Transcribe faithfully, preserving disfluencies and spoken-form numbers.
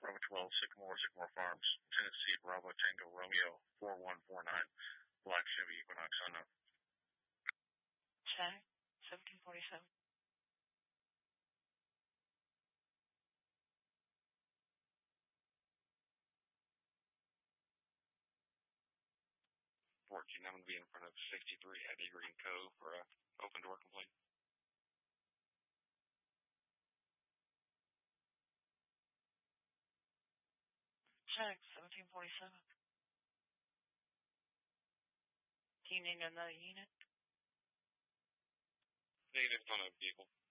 Bravo twelve, Sycamore, Sycamore Farms, Tennessee, Bravo Tango Romeo, four one four nine, Black Chevy Equinox unknown. Check, seventeen forty-seven. fourteen, I'm going to be in front of sixty-three Eddie Green Co. for a open door complaint. Check, seventeen forty-seven. Do you need another unit? Negatives on a vehicle.